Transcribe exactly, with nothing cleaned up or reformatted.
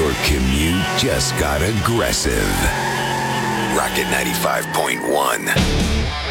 Your commute just got aggressive. Rocket ninety-five point one.